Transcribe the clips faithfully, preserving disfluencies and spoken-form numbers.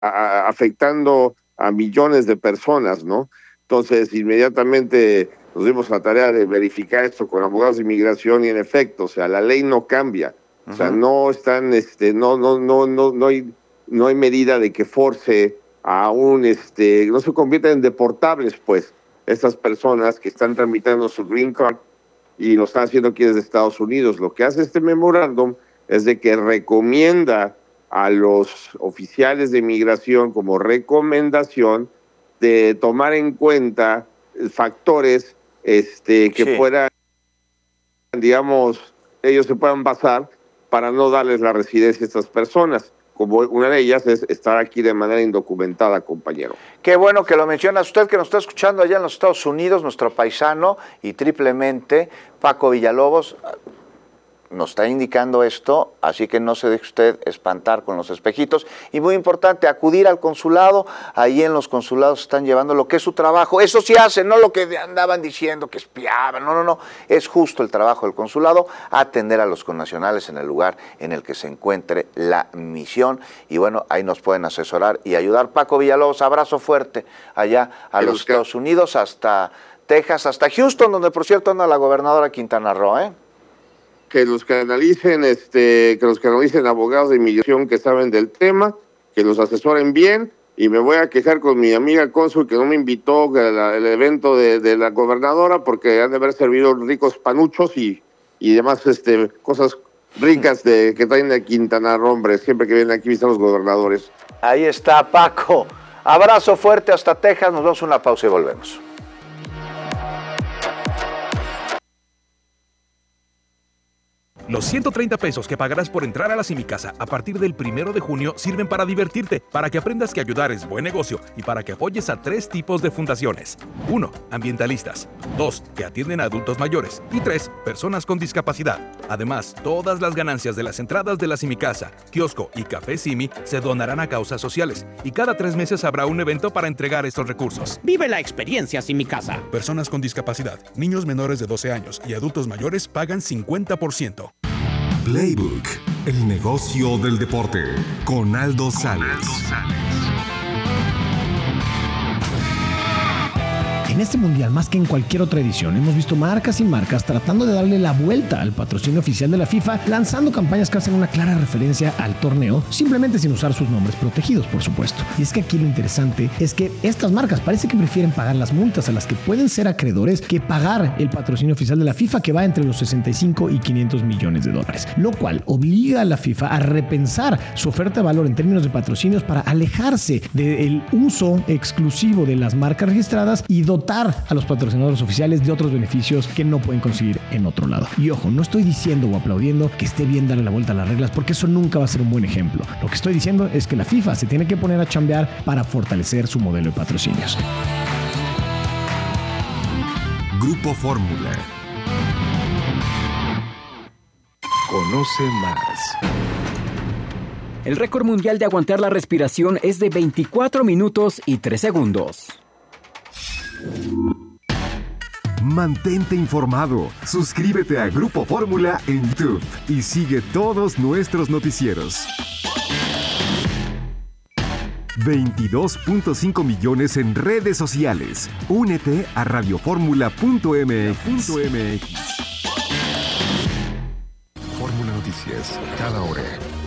a, afectando a millones de personas, ¿no? Entonces, inmediatamente nos dimos la tarea de verificar esto con abogados de inmigración y en efecto, o sea, la ley no cambia. O sea, uh-huh. no están, este, no, no, no, no, no hay, no hay medida de que force a un, este, no se conviertan en deportables, pues, estas personas que están tramitando su green card y lo están haciendo aquí desde Estados Unidos. Lo que hace este memorándum es de que recomienda a los oficiales de inmigración como recomendación de tomar en cuenta factores este, que sí. puedan, digamos, ellos se puedan basar para no darles la residencia a estas personas. Como una de ellas es estar aquí de manera indocumentada, compañero. Qué bueno que lo menciona usted, que nos está escuchando allá en los Estados Unidos, nuestro paisano, y triplemente, Paco Villalobos, nos está indicando esto, así que no se deje usted espantar con los espejitos. Y muy importante, acudir al consulado. Ahí en los consulados están llevando lo que es su trabajo. Eso sí hacen, no lo que andaban diciendo que espiaban. No, no, no. Es justo el trabajo del consulado, atender a los connacionales en el lugar en el que se encuentre la misión. Y bueno, ahí nos pueden asesorar y ayudar. Paco Villalobos, abrazo fuerte allá a los Estados Unidos, hasta Texas, hasta Houston, donde por cierto anda la gobernadora Quintana Roo, ¿eh? Que los canalicen, este, que los canalicen abogados de inmigración que saben del tema, que los asesoren bien, y me voy a quejar con mi amiga cónsul que no me invitó al evento de, de la gobernadora porque han de haber servido ricos panuchos y, y demás este, cosas ricas de, que traen de Quintana Roo, hombre, siempre que vienen aquí visitan los gobernadores. Ahí está, Paco. Abrazo fuerte hasta Texas, nos vamos a una pausa y volvemos. Los ciento treinta pesos que pagarás por entrar a la Simicasa a partir del primero de junio sirven para divertirte, para que aprendas que ayudar es buen negocio y para que apoyes a tres tipos de fundaciones. Uno, ambientalistas. Dos, que atienden a adultos mayores. Y tres, personas con discapacidad. Además, todas las ganancias de las entradas de la Simicasa, kiosco y café Simi se donarán a causas sociales. Y cada tres meses habrá un evento para entregar estos recursos. Vive la experiencia Simicasa. Personas con discapacidad, niños menores de doce años y adultos mayores pagan cincuenta por ciento. Playbook, el negocio del deporte, con Aldo Sales. En este mundial, más que en cualquier otra edición, hemos visto marcas y marcas tratando de darle la vuelta al patrocinio oficial de la FIFA, lanzando campañas que hacen una clara referencia al torneo, simplemente sin usar sus nombres protegidos, por supuesto. Y es que aquí lo interesante es que estas marcas parece que prefieren pagar las multas a las que pueden ser acreedores que pagar el patrocinio oficial de la FIFA, que va entre los sesenta y cinco y quinientos millones de dólares, lo cual obliga a la FIFA a repensar su oferta de valor en términos de patrocinios para alejarse del uso exclusivo de las marcas registradas y dotar a los patrocinadores oficiales de otros beneficios que no pueden conseguir en otro lado. Y ojo, no estoy diciendo o aplaudiendo que esté bien darle la vuelta a las reglas, porque eso nunca va a ser un buen ejemplo. Lo que estoy diciendo es que la FIFA se tiene que poner a chambear para fortalecer su modelo de patrocinios. Grupo Fórmula. Conoce más. El récord mundial de aguantar la respiración es de veinticuatro minutos y tres segundos. Mantente informado. Suscríbete a Grupo Fórmula en YouTube y sigue todos nuestros noticieros. veintidós punto cinco millones en redes sociales. Únete a radioformula punto m x. Fórmula Noticias, cada hora.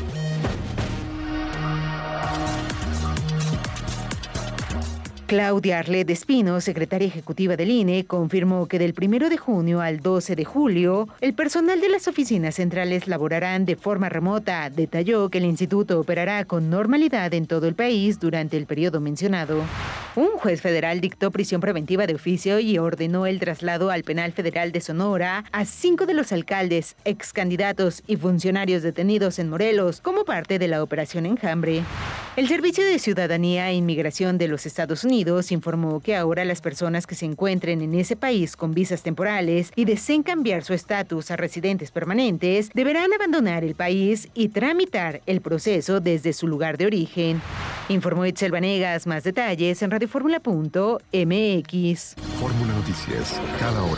Claudia Arlet Espino, secretaria ejecutiva del I N E, confirmó que del primero de junio al doce de julio, el personal de las oficinas centrales laborarán de forma remota. Detalló que el instituto operará con normalidad en todo el país durante el periodo mencionado. Un juez federal dictó prisión preventiva de oficio y ordenó el traslado al Penal Federal de Sonora a cinco de los alcaldes, excandidatos y funcionarios detenidos en Morelos como parte de la Operación Enjambre. El Servicio de Ciudadanía e Inmigración de los Estados Unidos informó que ahora las personas que se encuentren en ese país con visas temporales y deseen cambiar su estatus a residentes permanentes deberán abandonar el país y tramitar el proceso desde su lugar de origen. Informó Itzel Vanegas. Más detalles en radioformula punto m x. Fórmula Noticias, cada hora.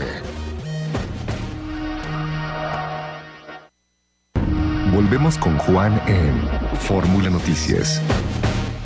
Volvemos con Juan en Fórmula Noticias.